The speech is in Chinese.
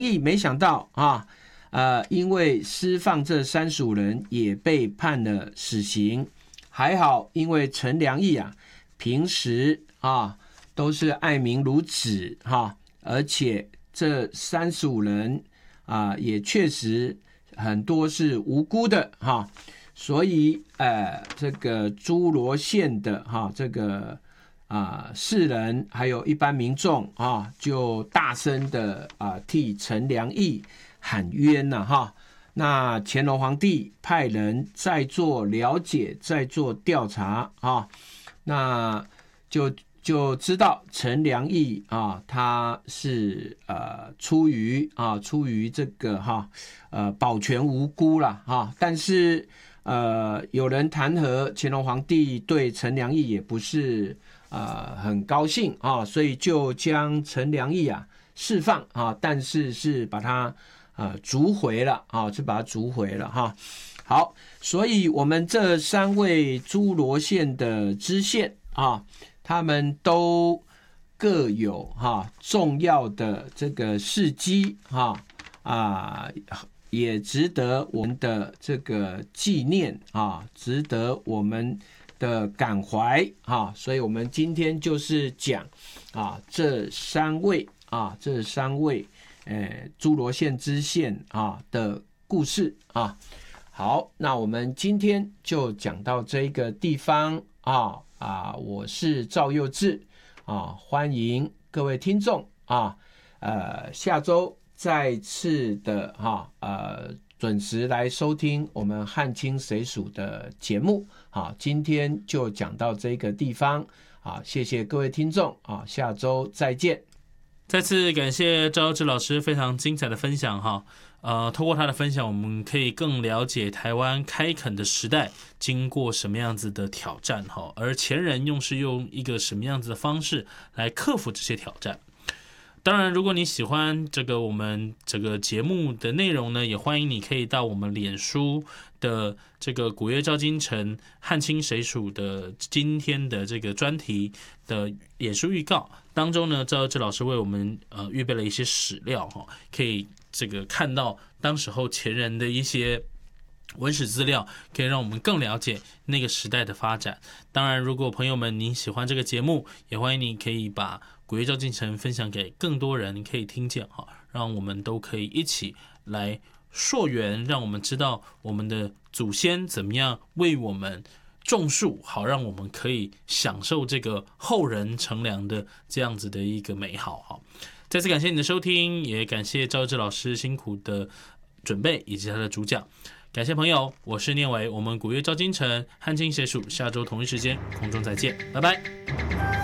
义没想到因为释放这35人也被判了死刑，还好因为陈良义平时都是爱民如子而且这35人也确实很多是无辜的所以这个诸罗县的这个世人还有一般民众就大声的替陈良义喊冤那乾隆皇帝派人再做了解，再做调查那就知道陈良义他是出于这个保全无辜啦但是有人弹劾乾隆皇帝对陈良义也不是很高兴所以就将陈良义释放但是把他逐回了是把他逐回了好，所以我们这3位诸罗县的知县他们都各有重要的这个事迹也值得我们的这个纪念值得我们的感怀所以我们今天就是讲这3位诸罗县知县的故事好，那我们今天就讲到这个地方我是赵佑志欢迎各位听众下周再次的准时来收听我们汉清水属的节目今天就讲到这个地方谢谢各位听众下周再见。 再次感谢赵佑志老师非常精彩的分享透过他的分享，我们可以更了解台湾开垦的时代经过什么样子的挑战而前人是用一个什么样子的方式来克服这些挑战。当然如果你喜欢我们这个节目的内容呢，也欢迎你可以到我们脸书的这个古月照今城汉清水属的今天的这个专题的脸书预告当中呢，赵佑志老师为我们预备了一些史料可以看到当时候前人的一些文史资料，可以让我们更了解那个时代的发展。当然如果朋友们你喜欢这个节目，也欢迎你可以把古月照今城分享给更多人可以听见让我们都可以一起来溯源，让我们知道我们的祖先怎么样为我们种树，好让我们可以享受这个后人乘凉的这样子的一个美好再次感谢你的收听，也感谢赵佑志老师辛苦的准备以及他的主讲。感谢朋友，我是念伟，我们古月照今城汉清水属下周同一时间空中再见，拜拜。